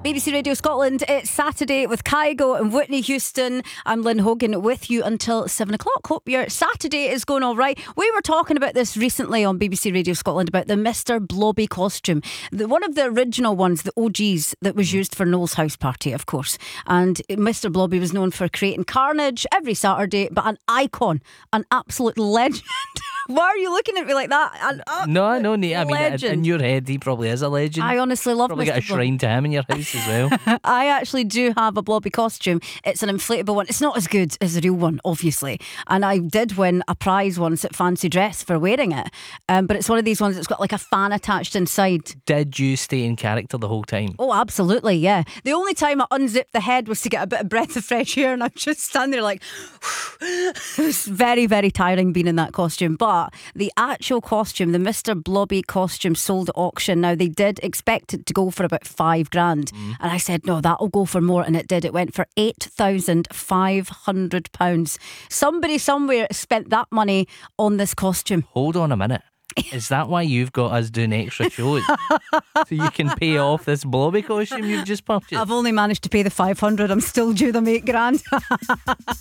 BBC Radio Scotland, it's Saturday with Kygo and Whitney Houston. I'm Lynn Hogan with you until 7 o'clock. Hope your Saturday is going all right. We were talking about this recently on BBC Radio Scotland about the Mr. Blobby costume. One of the original ones, the OGs, that was used for Noel's house party, of course. And Mr. Blobby was known for creating carnage every Saturday, but an icon, an absolute legend. Why are you looking at me like that? No, I know. I mean, legend. in your head, he probably is a legend. I honestly love Probably Mr. got a shrine to him in your house as well. I actually do have a Blobby costume. It's an inflatable one. It's not as good as the real one, obviously. And I did win a prize once at Fancy Dress for wearing it. But it's one of these ones that's got like a fan attached inside. Did you stay in character the whole time? Oh, absolutely, yeah. The only time I unzipped the head was to get a bit of breath of fresh air, and I'm just standing there like it was very, very tiring being in that costume. But the actual costume, the Mr. Blobby costume, sold at auction. Now they did expect it to go for about £5,000, and I said no, that'll go for more, and it did. It went for £8,500. Somebody somewhere spent that money on this costume. Hold on a minute. Is that why you've got us doing extra shows? So you can pay off this Blobby costume you've just purchased? I've only managed to pay the 500. I'm still due them £8,000.